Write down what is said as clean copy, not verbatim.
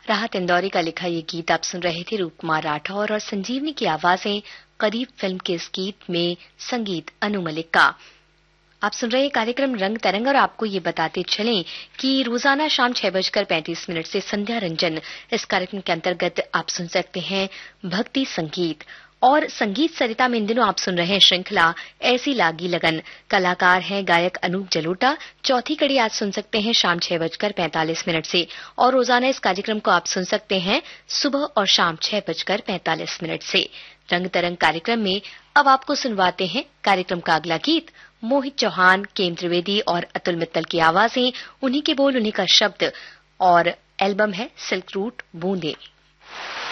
राहत इंदौरी का लिखा ये गीत आप सुन रहे थे रूपकुमार राठौर और संजीवनी की आवाजें करीब फिल्म के इस गीत में संगीत अनु मलिक का। आप सुन रहे कार्यक्रम रंग तरंग और आपको ये बताते चलें कि रोजाना शाम 6:35 से संध्या रंजन इस कार्यक्रम के अंतर्गत आप सुन सकते हैं भक्ति संगीत और संगीत सरिता में इन दिनों आप सुन रहे हैं श्रृंखला ऐसी लागी लगन। कलाकार हैं गायक अनूप जलोटा। चौथी कड़ी आज सुन सकते हैं शाम 6:45 से और रोजाना इस कार्यक्रम को आप सुन सकते हैं सुबह और शाम 6:45 से। रंग तरंग कार्यक्रम में अब आपको सुनवाते हैं कार्यक्रम का अगला गीत। मोहित चौहान, केम त्रिवेदी और अतुल मित्तल की आवाजें, उन्हीं के बोल उन्हीं का शब्द और एल्बम है सिल्क रूट बूंदे।